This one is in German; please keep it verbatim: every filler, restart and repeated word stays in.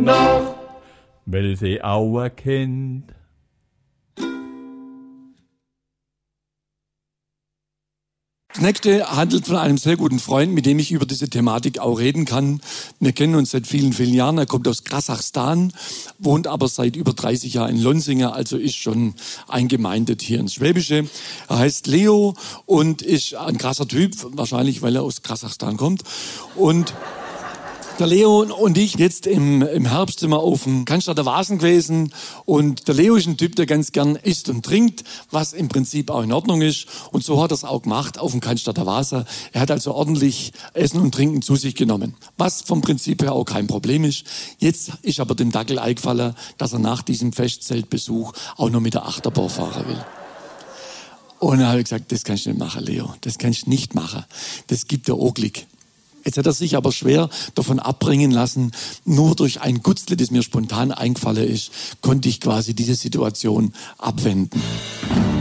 noch, weil sie auch ein Kind. Das nächste handelt von einem sehr guten Freund, mit dem ich über diese Thematik auch reden kann. Wir kennen uns seit vielen, vielen Jahren. Er kommt aus Kasachstan, wohnt aber seit über dreißig Jahren in Lonsinge, also ist schon eingemeindet hier ins Schwäbische. Er heißt Leo und ist ein krasser Typ, wahrscheinlich weil er aus Kasachstan kommt. Und der Leo und ich jetzt im, im Herbst sind wir auf dem Cannstatter Wasen gewesen und der Leo ist ein Typ, der ganz gern isst und trinkt, was im Prinzip auch in Ordnung ist, und so hat er es auch gemacht auf dem Cannstatter Wasen. Er hat also ordentlich Essen und Trinken zu sich genommen, was vom Prinzip her auch kein Problem ist. Jetzt ist aber dem Dackel eingefallen, dass er nach diesem Festzeltbesuch auch noch mit der Achterbahn fahren will. Und dann habe ich gesagt, das kannst du nicht machen, Leo, das kannst du nicht machen, das gibt dir Oglick. Jetzt hat er sich aber schwer davon abbringen lassen. Nur durch ein Gutzle, das mir spontan eingefallen ist, konnte ich quasi diese Situation abwenden.